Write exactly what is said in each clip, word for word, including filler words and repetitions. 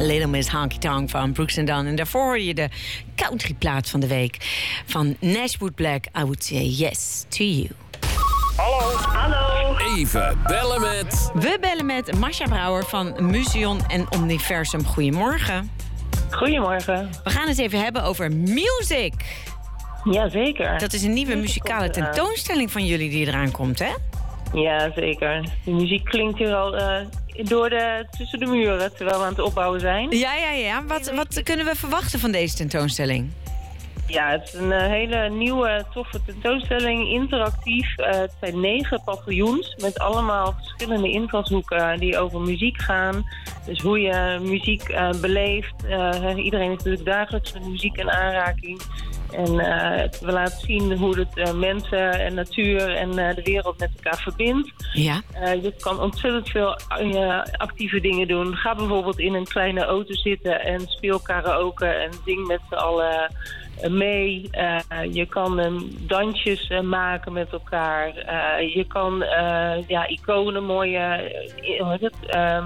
Little Miss Honky Tonk van Brooks and Dunn. En daarvoor hoorde je de countryplaat van de week van Nashwood Black. I would say yes to you. Hallo. Hallo. Even bellen met... We bellen met Masha Brouwer van Museon en Omniversum. Goedemorgen. Goedemorgen. We gaan het even hebben over music. Jazeker. Dat is een nieuwe muzikale tentoonstelling van jullie die eraan komt, hè? Ja, zeker. De muziek klinkt hier al uh, door de, tussen de muren, terwijl we aan het opbouwen zijn. Ja, ja, ja. Wat, wat kunnen we verwachten van deze tentoonstelling? Ja, het is een uh, hele nieuwe, toffe tentoonstelling, interactief. Uh, het zijn negen paviljoens met allemaal verschillende invalshoeken die over muziek gaan. Dus hoe je muziek uh, beleeft. Uh, iedereen heeft natuurlijk dagelijks met muziek in aanraking. En uh, we laten zien hoe het uh, mensen en natuur en uh, de wereld met elkaar verbindt. Ja. Uh, je kan ontzettend veel uh, actieve dingen doen. Ga bijvoorbeeld in een kleine auto zitten en speel karaoke en zing met z'n allen uh, mee. Uh, je kan um, dansjes uh, maken met elkaar. Uh, je kan uh, ja, iconen, mooie... Uh, hoe heet het? Uh,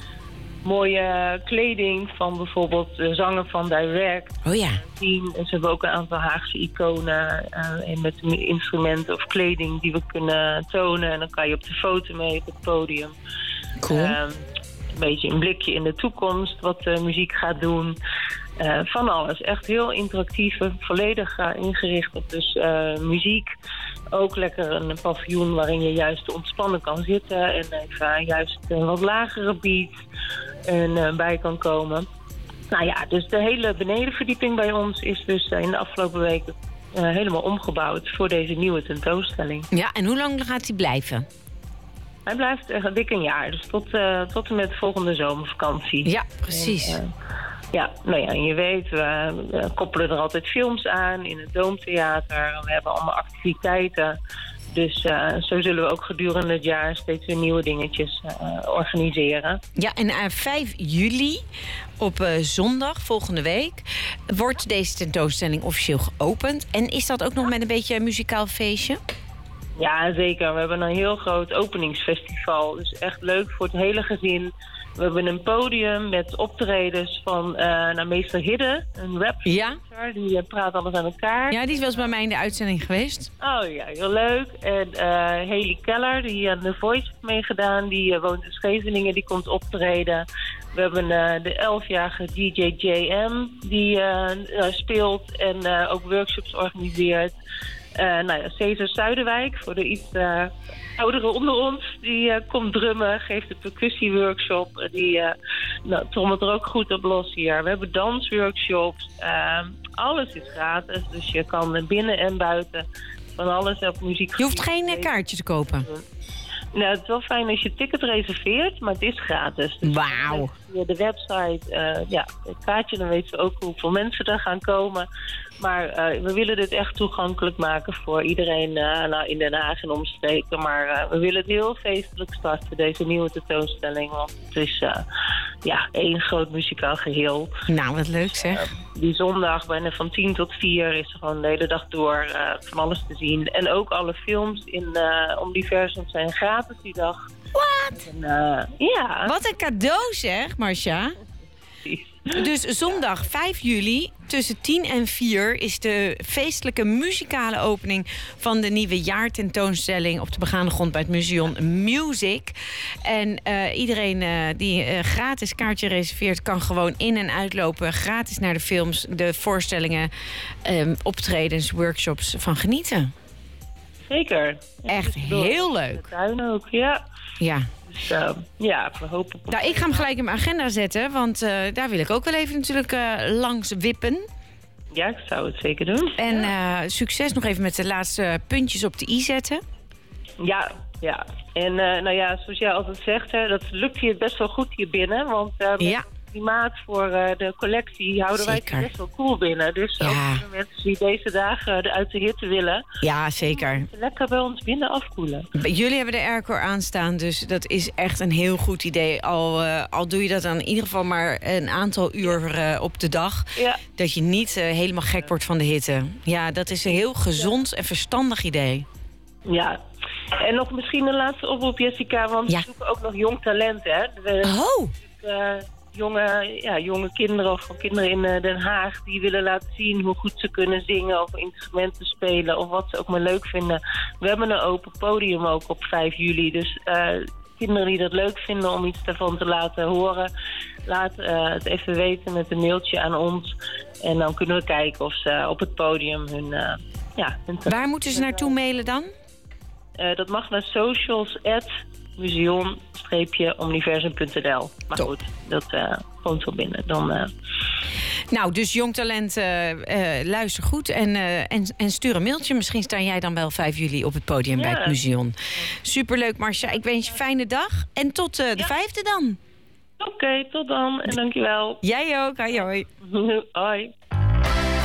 mooie kleding van bijvoorbeeld de zanger van Direct. Oh ja. Zien. En ze hebben ook een aantal Haagse iconen uh, en met instrumenten of kleding die we kunnen tonen. En dan kan je op de foto mee op het podium. Cool. Uh, een beetje een blikje in de toekomst, wat de muziek gaat doen. Uh, van alles. Echt heel interactief, volledig uh, ingericht op dus uh, muziek. Ook lekker een paviljoen waarin je juist ontspannen kan zitten en even juist een wat lagere beat en, uh, bij kan komen. Nou ja, dus de hele benedenverdieping bij ons is dus in de afgelopen weken uh, helemaal omgebouwd voor deze nieuwe tentoonstelling. Ja, en hoe lang gaat die blijven? Hij blijft echt dik een jaar, dus tot, uh, tot en met volgende zomervakantie. Ja, precies. En, uh, Ja, nou ja, en je weet, we, we koppelen er altijd films aan in het Doomtheater. We hebben allemaal activiteiten. Dus uh, zo zullen we ook gedurende het jaar steeds weer nieuwe dingetjes uh, organiseren. Ja, en uh, vijf juli, op uh, zondag, volgende week, wordt deze tentoonstelling officieel geopend. En is dat ook nog met een beetje een muzikaal feestje? Ja, zeker. We hebben een heel groot openingsfestival. Dus echt leuk voor het hele gezin. We hebben een podium met optredens van uh, nou, meester Hidde, een rapper. Ja. Die uh, praat alles aan elkaar. Ja, die is wel eens bij mij in de uitzending geweest. Oh ja, heel leuk. En uh, Haley Keller, die aan The Voice heeft meegedaan, die uh, woont in Scheveningen, die komt optreden. We hebben uh, de elfjarige D J J M, die uh, uh, speelt en uh, ook workshops organiseert. Uh, nou ja, Cesar Zuiderwijk, voor de iets uh, ouderen onder ons, die uh, komt drummen, geeft een percussieworkshop. Uh, die uh, nou, trommelt er ook goed op los hier. We hebben dansworkshops. Uh, alles is gratis, dus je kan binnen en buiten van alles op muziek. Je hoeft geen uh, kaartje te kopen. Nou, het is wel fijn als je ticket reserveert, maar het is gratis. Dus wauw. Via de website, uh, ja, het kaartje, dan weten we ook hoeveel mensen er gaan komen. Maar uh, we willen dit echt toegankelijk maken voor iedereen uh, nou, in Den Haag en omstreken. Maar uh, we willen het heel feestelijk starten, deze nieuwe tentoonstelling. Want het is uh, ja, één groot muzikaal geheel. Nou, wat leuk zeg. Uh, die zondag bijna van tien tot vier is er gewoon de hele dag door uh, van alles te zien. En ook alle films in uh, Omniversum zijn gratis die dag. Wat? En, uh, ja. Wat een cadeau zeg, Marcia. Dus zondag vijf juli tussen tien en vier is de feestelijke muzikale opening van de nieuwe jaartentoonstelling op de begaande grond bij het Museum Music. En uh, iedereen uh, die uh, gratis kaartje reserveert kan gewoon in- en uitlopen, gratis naar de films, de voorstellingen, um, optredens, workshops van genieten. Zeker. Echt heel leuk. De tuin ook, ja. Ja. Dus uh, ja, we hopen... Nou, ik ga hem gelijk in mijn agenda zetten, want uh, daar wil ik ook wel even natuurlijk uh, langs wippen. Ja, ik zou het zeker doen. En ja. uh, succes nog even met de laatste puntjes op de i zetten. Ja, ja. En uh, nou ja, zoals jij altijd zegt, hè, dat lukt hier best wel goed hier binnen. Want uh, met ja. het klimaat voor uh, de collectie houden zeker. wij het best wel cool binnen. Dus ja. ook voor de mensen die deze dagen uh, uit de hitte willen. Ja, zeker. Lekker bij ons binnen afkoelen. Jullie hebben de airco aanstaan, dus dat is echt een heel goed idee. Al, uh, al doe je dat dan in ieder geval maar een aantal uur uh, op de dag. Ja. Dat je niet uh, helemaal gek wordt van de hitte. Ja, dat is een heel gezond en verstandig idee. Ja. En nog misschien een laatste oproep, Jessica, want ja. we zoeken ook nog jong talent, hè. We, oh! Uh, jonge, ja, jonge kinderen of kinderen in uh, Den Haag die willen laten zien hoe goed ze kunnen zingen of instrumenten spelen of wat ze ook maar leuk vinden. We hebben een open podium ook op vijf juli. Dus uh, kinderen die dat leuk vinden om iets daarvan te laten horen, laat uh, het even weten met een mailtje aan ons. En dan kunnen we kijken of ze op het podium hun... Uh, ja, hun Waar moeten ze naartoe mailen dan? Uh, dat mag naar socials at museon omniversum punt n l. Maar Top. goed, dat uh, komt wel binnen. Dan, uh... Nou, dus jong talent, uh, uh, luister goed en, uh, en, en stuur een mailtje. Misschien sta jij dan wel vijf juli op het podium ja. bij het museum. Superleuk, Marcia. Ik wens je een fijne dag. En tot uh, de ja. vijfde dan. Oké, okay, tot dan. En dankjewel. Jij ook. Hoi, hoi. Hoi.